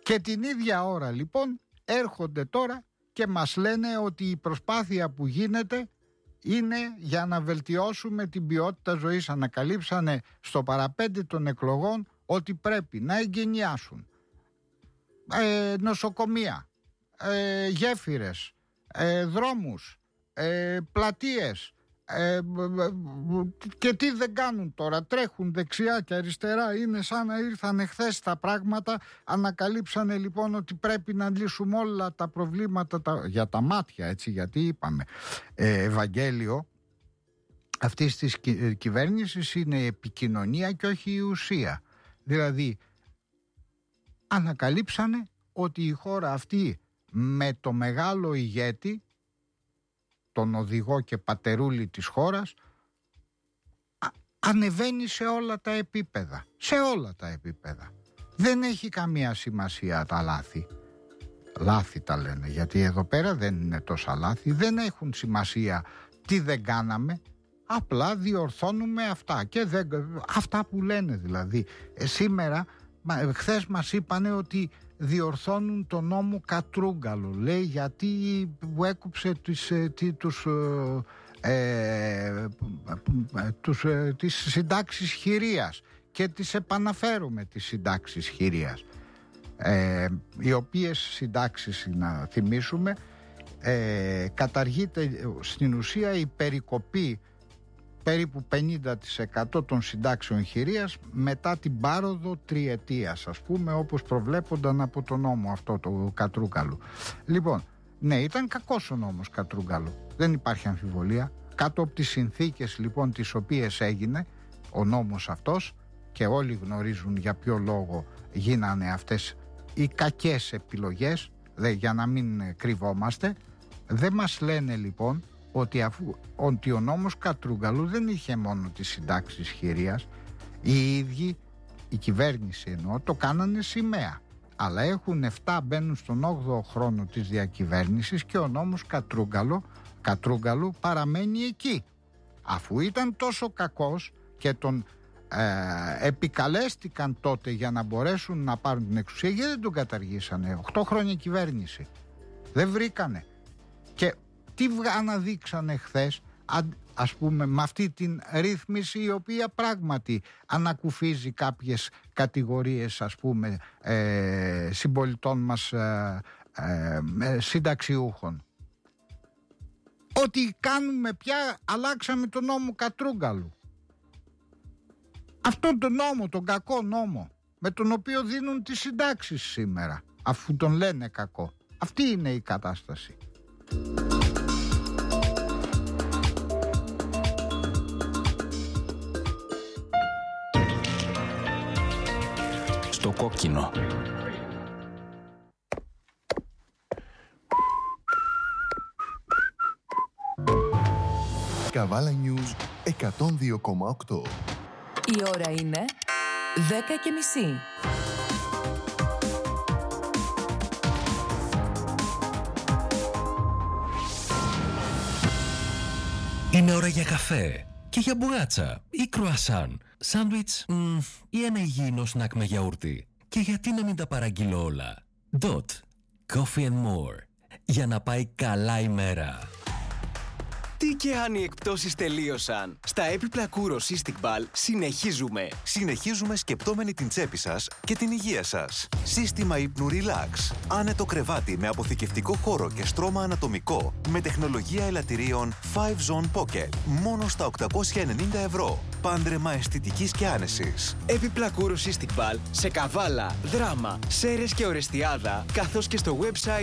Και την ίδια ώρα λοιπόν έρχονται τώρα και μας λένε ότι η προσπάθεια που γίνεται είναι για να βελτιώσουμε την ποιότητα ζωής. Ανακαλύψανε στο παραπέντε των εκλογών ότι πρέπει να εγκαινιάσουν νοσοκομεία, γέφυρες, δρόμους, πλατείες, και τι δεν κάνουν τώρα, τρέχουν δεξιά και αριστερά, είναι σαν να ήρθαν χθες τα πράγματα. Ανακαλύψανε λοιπόν ότι πρέπει να λύσουμε όλα τα προβλήματα για τα μάτια, έτσι, γιατί είπαμε Ευαγγέλιο αυτής της κυβέρνησης είναι η επικοινωνία και όχι η ουσία. Δηλαδή ανακαλύψανε ότι η χώρα αυτή με το μεγάλο ηγέτη, τον οδηγό και πατερούλη της χώρας, ανεβαίνει σε όλα τα επίπεδα. Σε όλα τα επίπεδα. Δεν έχει καμία σημασία τα λάθη. Λάθη τα λένε, γιατί εδώ πέρα δεν είναι τόσα λάθη. Δεν έχουν σημασία τι δεν κάναμε. Απλά διορθώνουμε αυτά. Και αυτά που λένε δηλαδή. Σήμερα, χθες μας είπανε ότι διορθώνουν τον νόμο Κατρούγκαλο, λέει, γιατί που έκουψε τις συντάξεις χειρίας, και τις επαναφέρουμε τις συντάξεις χειρίας, οι οποίες συντάξεις, να θυμίσουμε, καταργείται στην ουσία η περικοπή περίπου 50% των συντάξεων χειρίας μετά την πάροδο τριετίας, ας πούμε, όπως προβλέπονταν από τον νόμο αυτό το Κατρούγκαλου. Λοιπόν, ναι, ήταν κακός ο νόμος Κατρούγκαλου, δεν υπάρχει αμφιβολία. Κάτω από τις συνθήκες λοιπόν τις οποίες έγινε ο νόμος αυτός, και όλοι γνωρίζουν για ποιο λόγο γίνανε αυτές οι κακές επιλογές, για να μην κρυβόμαστε. Δεν μας λένε λοιπόν ότι ο νόμος Κατρούγκαλου δεν είχε μόνο τις συντάξεις χειρίας. Οι ίδιοι, η κυβέρνηση εννοώ, το κάνανε σημαία. Αλλά έχουν 7, μπαίνουν στον 8ο χρόνο της διακυβέρνησης και ο νόμος Κατρούγκαλου παραμένει εκεί. Αφού ήταν τόσο κακός και τον επικαλέστηκαν τότε για να μπορέσουν να πάρουν την εξουσία, γιατί δεν τον καταργήσανε? 8 χρόνια κυβέρνηση δεν βρήκανε. Και τι αναδείξανε χθες, ας πούμε, με αυτή την ρύθμιση, η οποία πράγματι ανακουφίζει κάποιες κατηγορίες, ας πούμε, συμπολιτών μας, συνταξιούχων. Ότι κάνουμε πια, αλλάξαμε τον νόμο Κατρούγκαλου. Αυτόν τον νόμο, τον κακό νόμο, με τον οποίο δίνουν τις συντάξεις σήμερα, αφού τον λένε κακό. Αυτή είναι η κατάσταση. Στο κόκκινο. Καβάλα News 102,8. Η ώρα είναι 10:30. Είναι ώρα για καφέ και για μπουγάτσα ή κρουασάν, σάντουιτς ή ένα υγιεινό σνακ με γιαούρτι. Και γιατί να μην τα παραγγείλω όλα? Dot Coffee and More, για να πάει καλά η μέρα. Τι και αν οι εκπτώσεις τελείωσαν? Στα έπιπλα Kouros Istiqbal συνεχίζουμε. Συνεχίζουμε σκεπτόμενοι την τσέπη σας και την υγεία σας. Σύστημα ύπνου Relax. Άνετο κρεβάτι με αποθηκευτικό χώρο και στρώμα ανατομικό, με τεχνολογία ελαττηρίων 5 Zone Pocket. Μόνο στα 890 ευρώ. Πάντρεμα αισθητικής και άνεσης. Έπιπλα Kouros Istiqbal σε Καβάλα, Δράμα, Σέρρες και Ορεστιάδα, καθώς και στο website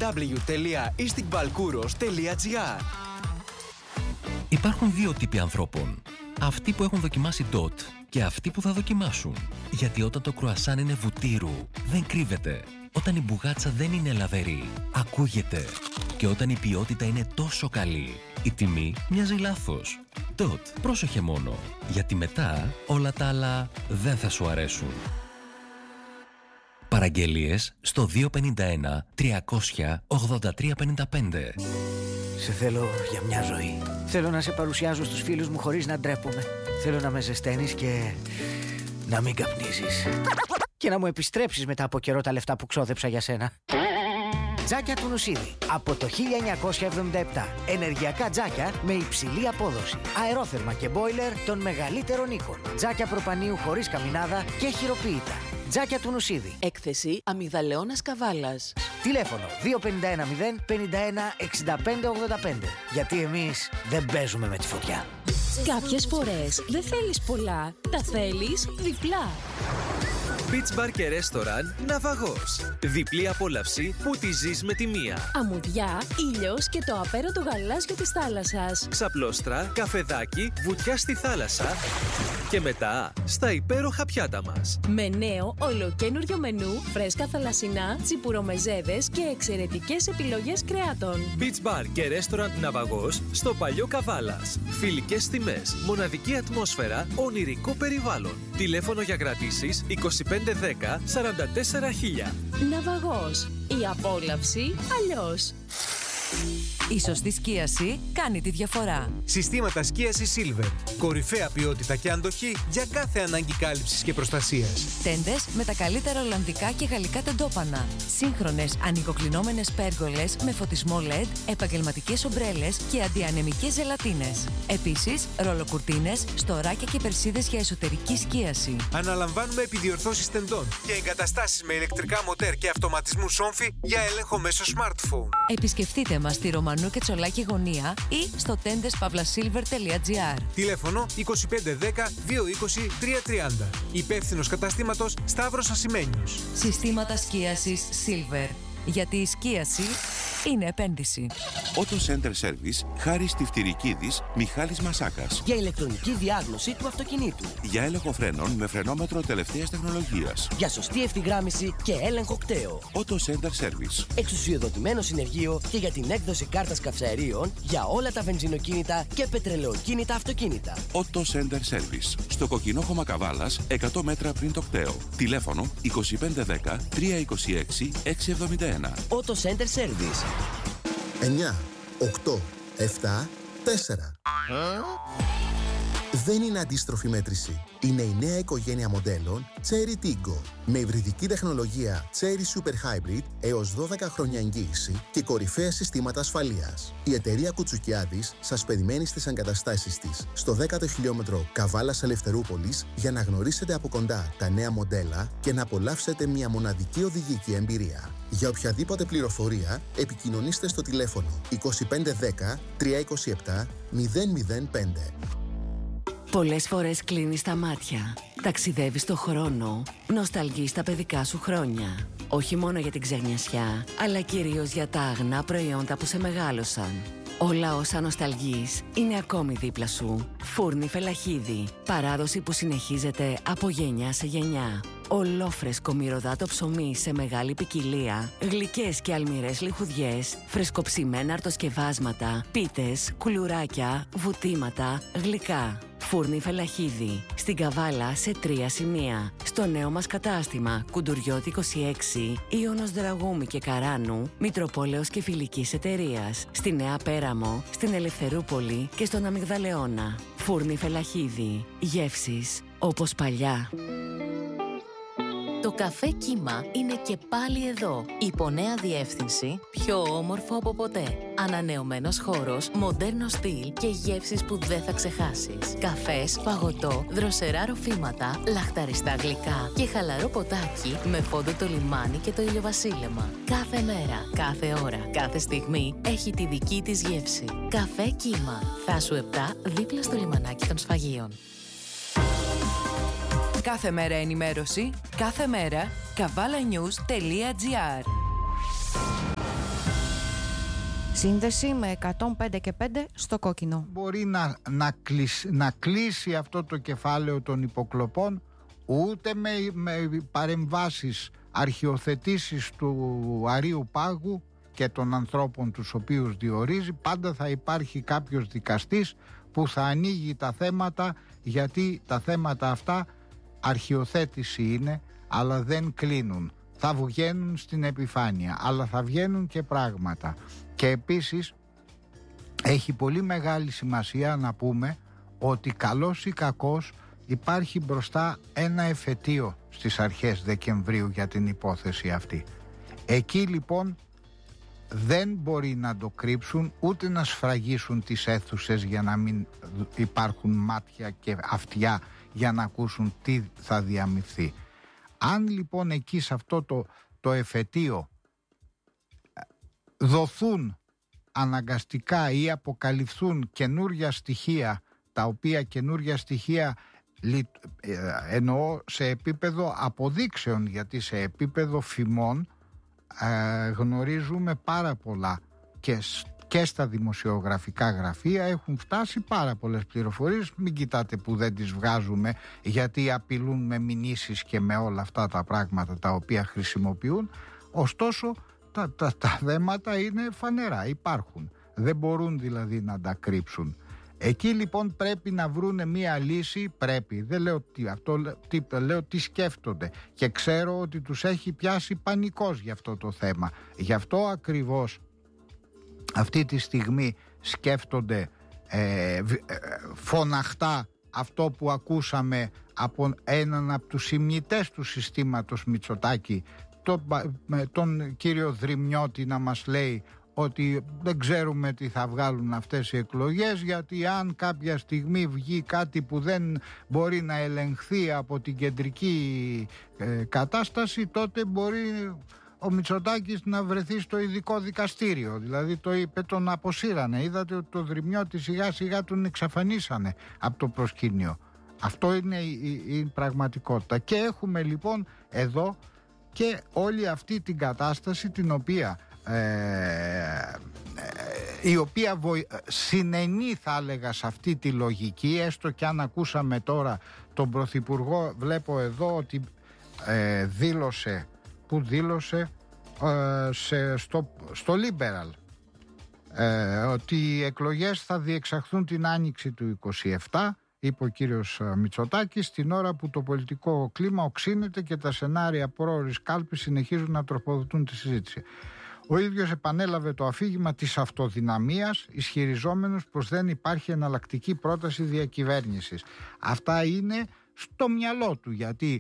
www.istiqbalkouros.gr. Υπάρχουν δύο τύποι ανθρώπων. Αυτοί που έχουν δοκιμάσει DOT και αυτοί που θα δοκιμάσουν. Γιατί όταν το κρουασάν είναι βουτύρου, δεν κρύβεται. Όταν η μπουγάτσα δεν είναι λαβερή, ακούγεται. Και όταν η ποιότητα είναι τόσο καλή, η τιμή μοιάζει λάθος. DOT, πρόσεχε μόνο. Γιατί μετά όλα τα άλλα δεν θα σου αρέσουν. Παραγγελίες στο 251 300 8355. Σε θέλω για μια ζωή. Θέλω να σε παρουσιάζω στους φίλους μου χωρίς να ντρέπομαι. Θέλω να με ζεσταίνεις και να μην καπνίζεις. και να μου επιστρέψεις μετά από καιρό τα λεφτά που ξόδεψα για σένα. Τζάκια του Νουσίδη. Από το 1977. Ενεργειακά τζάκια με υψηλή απόδοση. Αερόθερμα και μπόιλερ των μεγαλύτερων οίκων. Τζάκια προπανίου χωρίς καμινάδα και χειροποίητα. Τζάκια του Νουσίδη. Έκθεση Αμυγδαλεώνας Καβάλας. Τηλέφωνο 2510 51 65 85. Γιατί εμείς δεν παίζουμε με τη φωτιά. Κάποιες φορές δεν θέλεις πολλά, τα θέλεις διπλά. Beach Bar και Restaurant Ναυαγός. Διπλή απόλαυση που τη ζεις με τη μία. Αμμουδιά, ήλιος και το απέραντο γαλάζιο της θάλασσας. Ξαπλώστρα, καφεδάκι, βουτιά στη θάλασσα και μετά στα υπέροχα πιάτα μας. Με νέο ολοκένουργιο μενού, φρέσκα θαλασσινά, τσιπουρομεζέδες και εξαιρετικές επιλογές κρεάτων. Beach Bar και Restaurant Ναυαγός στο Παλιό Καβάλας. Φιλικές τιμές, μοναδική ατμόσφαιρα, ονειρικό περιβάλλον. Τηλέφωνο για κρατήσεις 2510 44 000. Ναυαγός. Η απόλαυση αλλιώς. Η σωστή σκίαση κάνει τη διαφορά. Συστήματα σκίασης Silver. Κορυφαία ποιότητα και αντοχή για κάθε ανάγκη κάλυψης και προστασίας. Τέντες με τα καλύτερα ολλανδικά και γαλλικά τεντόπανα. Σύγχρονες ανοιγοκλεινόμενες πέργολες με φωτισμό LED, επαγγελματικές ομπρέλες και αντιανεμικές ζελατίνες. Επίσης, ρολοκουρτίνες, στοράκια και περσίδες για εσωτερική σκίαση. Αναλαμβάνουμε επιδιορθώσεις τεντών και εγκαταστάσεις με ηλεκτρικά μοτέρ και αυτοματισμού σόμφι για έλεγχο μέσω smartphone. Επισκεφτείτε μας στη Ρωμανού και Τσολάκη γωνία ή στο tendes.pavlasilver.gr. Τηλέφωνο 2510 220 330. Υπεύθυνος καταστήματος Σταύρος Ασημένιος. Συστήματα σκίασης Silver. Γιατί η σκίαση είναι επένδυση. Auto Center Service, Χάρης Τυφτυρικίδης, Μιχάλης Μασάκας. Για ηλεκτρονική διάγνωση του αυτοκινήτου. Για έλεγχο φρένων με φρενόμετρο τελευταίας τεχνολογίας. Για σωστή ευθυγράμμιση και έλεγχο κτέο. Auto Center Service. Εξουσιοδοτημένο συνεργείο και για την έκδοση κάρτας καυσαερίων για όλα τα βενζινοκίνητα και πετρελαιοκίνητα αυτοκίνητα. Auto Center Service. Στο Κοκκινόχωμα Καβάλας, 100 μέτρα πριν το κτέο. Τηλέφωνο 2510 326 671. Auto Center Service. 9, 8, 7, 4. Δεν είναι αντίστροφη μέτρηση. Είναι η νέα οικογένεια μοντέλων Chery Tiggo. Με υβριδική τεχνολογία Chery Super Hybrid έως 12 χρόνια εγγύηση και κορυφαία συστήματα ασφαλείας. Η εταιρεία Κουτσουκιάδης σας περιμένει στις εγκαταστάσεις της στο 10ο χιλιόμετρο Καβάλας Ελευθερούπολης για να γνωρίσετε από κοντά τα νέα μοντέλα και να απολαύσετε μια μοναδική οδηγική εμπειρία. Για οποιαδήποτε πληροφορία, επικοινωνήστε στο τηλέφωνο 2510 327 005. Πολλές φορές κλείνεις τα μάτια, ταξιδεύεις το χρόνο, νοσταλγείς τα παιδικά σου χρόνια. Όχι μόνο για την ξενιασιά, αλλά κυρίως για τα αγνά προϊόντα που σε μεγάλωσαν. Όλα όσα νοσταλγείς είναι ακόμη δίπλα σου. Φούρνη Φελαχίδη, παράδοση που συνεχίζεται από γενιά σε γενιά. Ολόφρεσκο μυρωδάτο ψωμί σε μεγάλη ποικιλία, γλυκές και αλμυρές λιχουδιές, φρεσκοψημένα αρτοσκευάσματα, πίτες, κουλουράκια, βουτήματα, γλυκά. Φούρνη Φελαχίδη, στην Καβάλα σε 3 σημεία. Στο νέο μας κατάστημα Κουντουριώτη 26, Ιωνος Δραγούμη και Καράνου, Μητροπόλεως και Φιλικής Εταιρείας. Στη Νέα Πέραμο, στην Ελευθερούπολη και στον Αμυγδαλεώνα. Φούρνη Φελαχίδη, γεύσεις όπως παλιά. Το καφέ Κύμα είναι και πάλι εδώ. Υπό νέα διεύθυνση, πιο όμορφο από ποτέ. Ανανεωμένος χώρος, μοντέρνο στυλ και γεύσεις που δεν θα ξεχάσεις. Καφές, φαγωτό, δροσερά ροφήματα, λαχταριστά γλυκά και χαλαρό ποτάκι με φόντο το λιμάνι και το ηλιοβασίλεμα. Κάθε μέρα, κάθε ώρα, κάθε στιγμή έχει τη δική της γεύση. Καφέ Κύμα. Θάσου 7, δίπλα στο λιμανάκι των Σφαγείων. Κάθε μέρα ενημέρωση, κάθε μέρα kavalanews.gr. Σύνδεση με 105 και 5 στο κόκκινο. Μπορεί να κλείσει αυτό το κεφάλαιο των υποκλοπών ούτε με παρεμβάσεις, αρχιοθετήσεις του Αρείου Πάγου και των ανθρώπων τους οποίους διορίζει. Πάντα θα υπάρχει κάποιος δικαστής που θα ανοίγει τα θέματα, γιατί τα θέματα αυτά αρχιοθέτηση είναι, αλλά δεν κλείνουν. Θα βγαίνουν στην επιφάνεια, αλλά θα βγαίνουν και πράγματα. Και επίσης έχει πολύ μεγάλη σημασία να πούμε ότι καλός ή κακός υπάρχει μπροστά ένα εφετείο στις αρχές Δεκεμβρίου για την υπόθεση αυτή. Εκεί λοιπόν δεν μπορεί να το κρύψουν, ούτε να σφραγίσουν τις αίθουσες για να μην υπάρχουν μάτια και αυτιά για να ακούσουν τι θα διαμειφθεί. Αν λοιπόν εκεί σε αυτό το εφετείο δοθούν αναγκαστικά ή αποκαλυφθούν καινούρια στοιχεία, τα οποία καινούρια στοιχεία εννοώ σε επίπεδο αποδείξεων, γιατί σε επίπεδο φημών γνωρίζουμε πάρα πολλά και στα δημοσιογραφικά γραφεία έχουν φτάσει πάρα πολλές πληροφορίες. Μην κοιτάτε που δεν τις βγάζουμε, γιατί απειλούν με μηνύσεις και με όλα αυτά τα πράγματα τα οποία χρησιμοποιούν. Ωστόσο τα θέματα είναι φανερά, υπάρχουν, δεν μπορούν δηλαδή να τα κρύψουν. Εκεί λοιπόν πρέπει να βρούνε μία λύση, δεν λέω λέω τι σκέφτονται, και ξέρω ότι τους έχει πιάσει πανικός για αυτό το θέμα. Γι' αυτό ακριβώς αυτή τη στιγμή σκέφτονται φωναχτά αυτό που ακούσαμε από έναν από τους ημνητές του συστήματος Μητσοτάκη, τον κύριο Δρυμιώτη, να μας λέει ότι δεν ξέρουμε τι θα βγάλουν αυτές οι εκλογές, γιατί αν κάποια στιγμή βγει κάτι που δεν μπορεί να ελεγχθεί από την κεντρική κατάσταση, τότε μπορεί ο Μητσοτάκης να βρεθεί στο ειδικό δικαστήριο. Δηλαδή το είπε, τον αποσύρανε. Είδατε ότι το Δρυμιώτη σιγά σιγά τον εξαφανίσανε από το προσκήνιο. Αυτό είναι η πραγματικότητα. Και έχουμε λοιπόν εδώ και όλη αυτή την κατάσταση την οποία η οποία συνενεί, θα έλεγα, σε αυτή τη λογική, έστω και αν ακούσαμε τώρα τον Πρωθυπουργό, βλέπω εδώ ότι δήλωσε στο Liberal ότι οι εκλογές θα διεξαχθούν την άνοιξη του 27, είπε ο κύριος Μητσοτάκης, στην ώρα που το πολιτικό κλίμα οξύνεται και τα σενάρια πρόωρης κάλπης συνεχίζουν να τροφοδοτούν τη συζήτηση. Ο ίδιος επανέλαβε το αφήγημα της αυτοδυναμίας, ισχυριζόμενος πως δεν υπάρχει εναλλακτική πρόταση διακυβέρνησης. Αυτά είναι στο μυαλό του, γιατί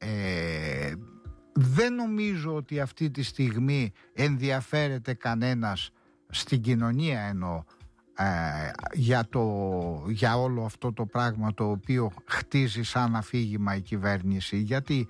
δεν νομίζω ότι αυτή τη στιγμή ενδιαφέρεται κανένας στην κοινωνία, εννοώ, για όλο αυτό το πράγμα το οποίο χτίζει σαν αφήγημα η κυβέρνηση, γιατί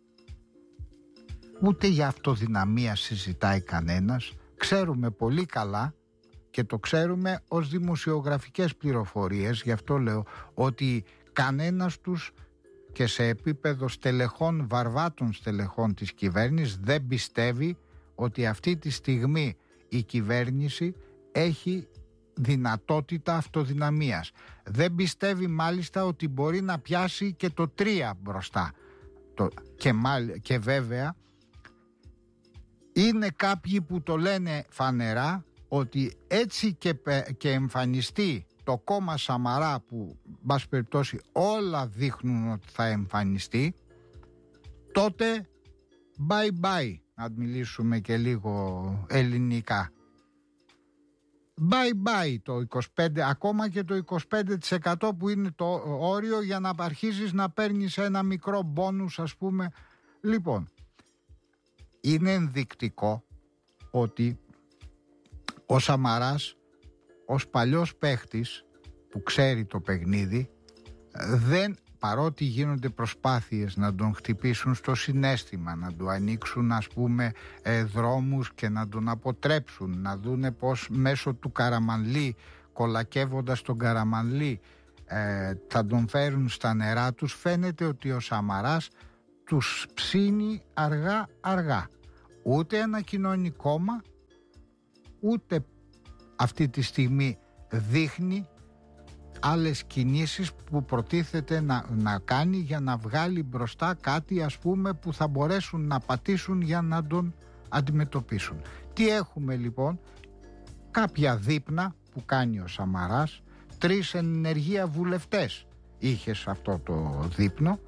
ούτε για αυτοδυναμία συζητάει κανένας. Ξέρουμε πολύ καλά, και το ξέρουμε ως δημοσιογραφικές πληροφορίες, γι' αυτό λέω ότι κανένας τους, και σε επίπεδο στελεχών, βαρβάτων στελεχών της κυβέρνησης, δεν πιστεύει ότι αυτή τη στιγμή η κυβέρνηση έχει δυνατότητα αυτοδυναμίας. Δεν πιστεύει μάλιστα ότι μπορεί να πιάσει και το 3 μπροστά. Και βέβαια είναι κάποιοι που το λένε φανερά ότι έτσι και εμφανιστεί το κόμμα Σαμαρά, που μπας περιπτώσει όλα δείχνουν ότι θα εμφανιστεί, τότε bye bye, να μιλήσουμε και λίγο ελληνικά, bye bye το 25, ακόμα και το 25% που είναι το όριο για να αρχίσεις να παίρνεις ένα μικρό μπόνους, ας πούμε. Λοιπόν, είναι ενδεικτικό ότι ο Σαμαράς, ως παλιός παίχτης που ξέρει το παιχνίδι, παρότι γίνονται προσπάθειες να τον χτυπήσουν στο συναίσθημα, να του ανοίξουν, ας πούμε, δρόμους και να τον αποτρέψουν, να δούνε πως μέσω του Καραμανλή, κολακεύοντας τον Καραμανλή, θα τον φέρουν στα νερά τους, φαίνεται ότι ο Σαμαράς τους ψήνει αργά αργά. Ούτε ανακοινώνει κόμμα, ούτε αυτή τη στιγμή δείχνει άλλες κινήσεις που προτίθεται να κάνει για να βγάλει μπροστά κάτι, ας πούμε, που θα μπορέσουν να πατήσουν για να τον αντιμετωπίσουν. Τι έχουμε λοιπόν? Κάποια δείπνα που κάνει ο Σαμαράς, 3 ενεργεία βουλευτές είχε σε αυτό το δείπνο.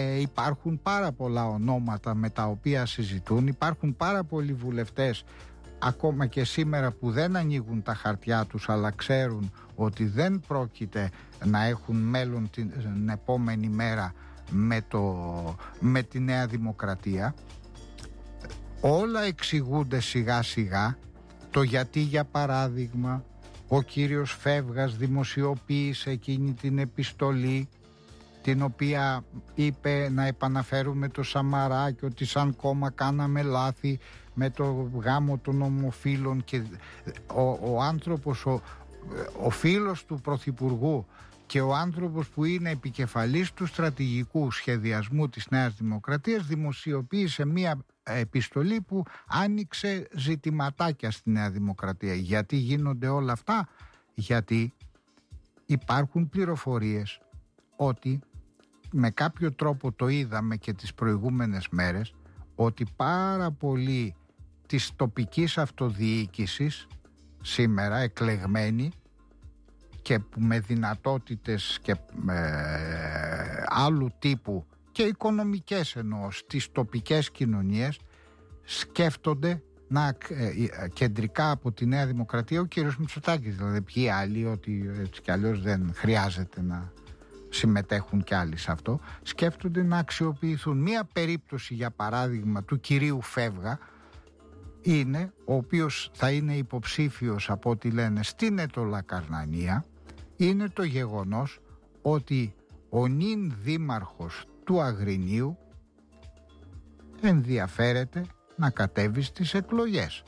Υπάρχουν πάρα πολλά ονόματα με τα οποία συζητούν, υπάρχουν πάρα πολλοί βουλευτές ακόμα και σήμερα που δεν ανοίγουν τα χαρτιά τους, αλλά ξέρουν ότι δεν πρόκειται να έχουν μέλλον την επόμενη μέρα με τη Νέα Δημοκρατία, όλα εξηγούνται σιγά σιγά. Το γιατί, για παράδειγμα, ο κύριος Φεύγας δημοσιοποίησε εκείνη την επιστολή την οποία είπε να επαναφέρουμε το Σαμαρά και ότι σαν κόμμα κάναμε λάθη με το γάμο των ομοφύλων, και ο άνθρωπος, ο φίλος του Πρωθυπουργού και ο άνθρωπος που είναι επικεφαλής του στρατηγικού σχεδιασμού της Νέας Δημοκρατίας δημοσιοποίησε μία επιστολή που άνοιξε ζητηματάκια στη Νέα Δημοκρατία. Γιατί γίνονται όλα αυτά? Γιατί υπάρχουν πληροφορίες ότι, με κάποιο τρόπο το είδαμε και τις προηγούμενες μέρες, ότι πάρα πολλοί της τοπικής αυτοδιοίκησης σήμερα εκλεγμένοι και με δυνατότητες και άλλου τύπου και οικονομικές εννοώ στις τοπικές κοινωνίες, σκέφτονται κεντρικά από τη Νέα Δημοκρατία, ο κύριος Μητσοτάκης δηλαδή, ποιοι άλλοι, ότι έτσι κι αλλιώς δεν χρειάζεται να συμμετέχουν κι άλλοι σε αυτό, σκέφτονται να αξιοποιηθούν. Μία περίπτωση, για παράδειγμα, του κυρίου Φεύγα είναι, ο οποίος θα είναι υποψήφιος από ό,τι λένε στην Ετωλακαρνανία, είναι το γεγονός ότι ο νυν δήμαρχος του Αγρινίου ενδιαφέρεται να κατέβει στις εκλογές.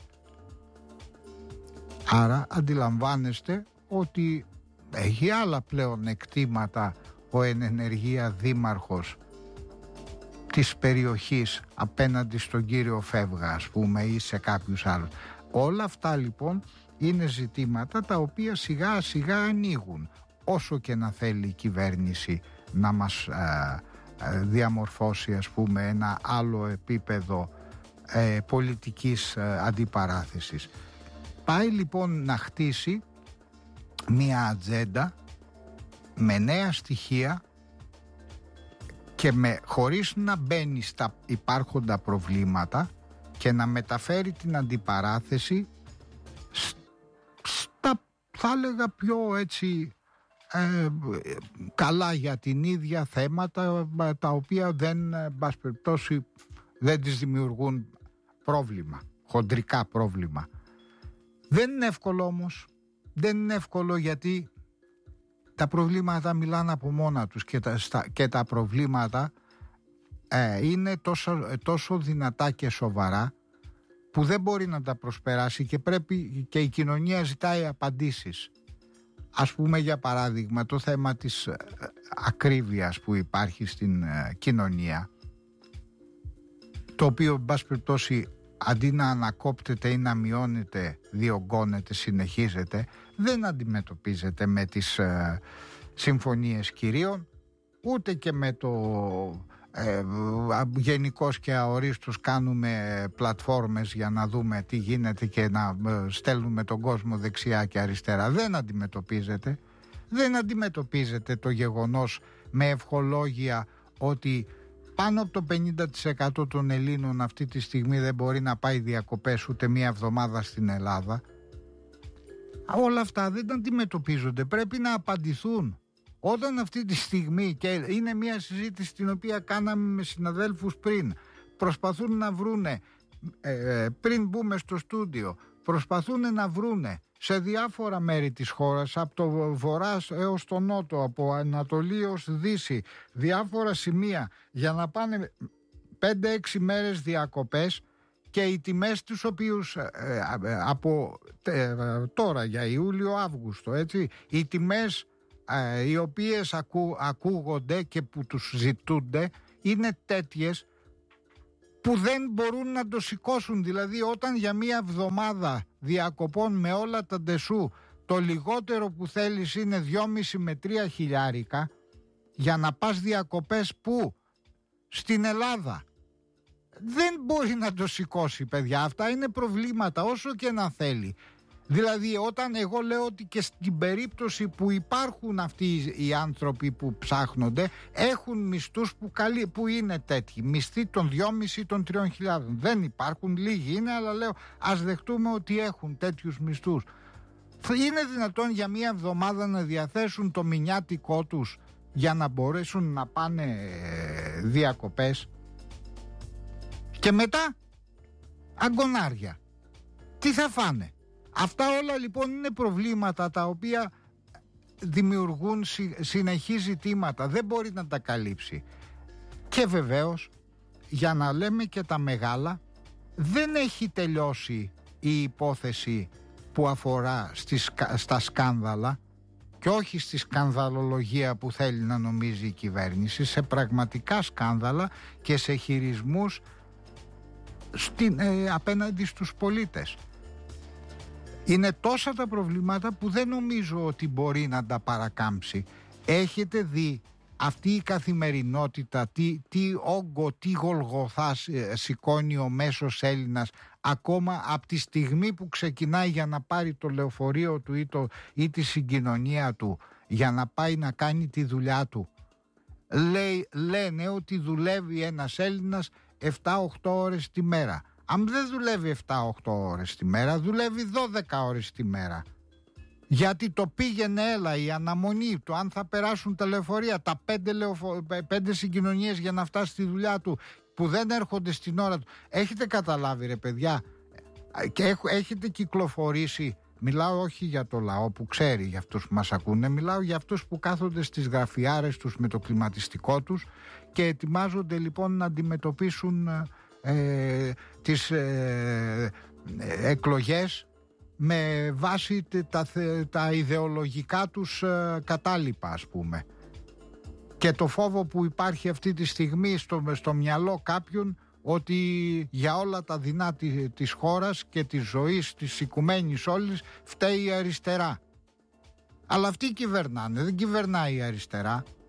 Άρα αντιλαμβάνεστε ότι έχει άλλα πλέον εκτίματα ο εν ενεργεία δήμαρχος της περιοχής απέναντι στον κύριο Φεύγα, ας πούμε, ή σε κάποιους άλλους. Όλα αυτά λοιπόν είναι ζητήματα τα οποία σιγά σιγά ανοίγουν, όσο και να θέλει η κυβέρνηση να μας διαμορφώσει, ας πούμε, ένα άλλο επίπεδο πολιτικής αντιπαράθεσης. Πάει λοιπόν να χτίσει μια ατζέντα με νέα στοιχεία και χωρίς να μπαίνει στα υπάρχοντα προβλήματα και να μεταφέρει την αντιπαράθεση στα, θα έλεγα, πιο έτσι καλά για την ίδια θέματα, τα οποία δεν τις δημιουργούν πρόβλημα, χοντρικά πρόβλημα. Δεν είναι εύκολο όμως, δεν είναι εύκολο, γιατί τα προβλήματα μιλάνε από μόνα τους και τα προβλήματα είναι τόσο δυνατά και σοβαρά που δεν μπορεί να τα προσπεράσει και πρέπει και η κοινωνία ζητάει απαντήσεις. Ας πούμε, για παράδειγμα, το θέμα της ακρίβειας που υπάρχει στην κοινωνία, το οποίο, εν πάση περιπτώσει, αντί να ανακόπτεται ή να μειώνεται, διωγγώνεται, συνεχίζεται, δεν αντιμετωπίζεται με τις συμφωνίες κυρίων, ούτε και με το γενικώς και αορίστως κάνουμε πλατφόρμες για να δούμε τι γίνεται και να στέλνουμε τον κόσμο δεξιά και αριστερά. Δεν αντιμετωπίζεται το γεγονός με ευχολόγια ότι πάνω από το 50% των Ελλήνων αυτή τη στιγμή δεν μπορεί να πάει διακοπές ούτε μία εβδομάδα στην Ελλάδα. Όλα αυτά δεν αντιμετωπίζονται, πρέπει να απαντηθούν. Όταν αυτή τη στιγμή, και είναι μια συζήτηση την οποία κάναμε με συναδέλφους πριν, προσπαθούν να βρούνε, πριν μπούμε στο στούντιο, προσπαθούν να βρούνε σε διάφορα μέρη της χώρας, από το βορρά έως το νότο, από Ανατολή έως Δύση, διάφορα σημεία για να πάνε 5-6 μέρες διακοπές, και οι τιμές τους οποίους από τώρα για Ιούλιο-Αύγουστο, έτσι, οι τιμές οι οποίες ακούγονται και που τους ζητούνται είναι τέτοιες που δεν μπορούν να το σηκώσουν. Δηλαδή, όταν για μία εβδομάδα διακοπών με όλα τα ντεσού το λιγότερο που θέλεις είναι 2,5 με 3 χιλιάρικα για να πας διακοπές, που στην Ελλάδα, δεν μπορεί να το σηκώσει, παιδιά. Αυτά είναι προβλήματα όσο και να θέλει. Δηλαδή όταν εγώ λέω ότι και στην περίπτωση που υπάρχουν αυτοί οι άνθρωποι που ψάχνονται, έχουν μισθούς που είναι τέτοιοι, μισθοί των 2.500 των 3.000. Δεν υπάρχουν, λίγοι είναι, αλλά λέω ας δεχτούμε ότι έχουν τέτοιους μισθούς. Είναι δυνατόν για μία εβδομάδα να διαθέσουν το μηνιάτικό τους για να μπορέσουν να πάνε διακοπές? Και μετά αγκονάρια. Τι θα φάνε? Αυτά όλα λοιπόν είναι προβλήματα τα οποία δημιουργούν συνεχή ζητήματα. Δεν μπορεί να τα καλύψει. Και βεβαίως, για να λέμε και τα μεγάλα, δεν έχει τελειώσει η υπόθεση που αφορά στα σκάνδαλα, και όχι στη σκανδαλολογία που θέλει να νομίζει η κυβέρνηση, σε πραγματικά σκάνδαλα και σε χειρισμούς απέναντι στους πολίτες. Είναι τόσα τα προβλήματα που δεν νομίζω ότι μπορεί να τα παρακάμψει. Έχετε δει αυτή η καθημερινότητα, τι όγκο, τι γολγοθά σηκώνει ο μέσος Έλληνας ακόμα από τη στιγμή που ξεκινάει για να πάρει το λεωφορείο του ή τη συγκοινωνία του για να πάει να κάνει τη δουλειά του. Λένε ότι δουλεύει ένας Έλληνας 7-8 ώρες τη μέρα. Αν δεν δουλεύει 7-8 ώρες τη μέρα, δουλεύει 12 ώρες τη μέρα. Γιατί το πήγαινε έλα, η αναμονή του, αν θα περάσουν τα λεωφορεία, τα 5 συγκοινωνίες για να φτάσει στη δουλειά του, που δεν έρχονται στην ώρα του. Έχετε καταλάβει ρε παιδιά, και έχετε κυκλοφορήσει, μιλάω όχι για το λαό που ξέρει, για αυτούς που μας ακούνε, μιλάω για αυτούς που κάθονται στις γραφιάρες τους με το κλιματιστικό τους και ετοιμάζονται λοιπόν να αντιμετωπίσουν τις εκλογές με βάση τα ιδεολογικά τους κατάλοιπα, ας πούμε. Και το φόβο που υπάρχει αυτή τη στιγμή στο μυαλό κάποιον ότι για όλα τα δεινά της χώρας και της ζωής της οικουμένης όλης φταίει η αριστερά. Αλλά αυτοί κυβερνάνε, δεν κυβερνάει η αριστερά.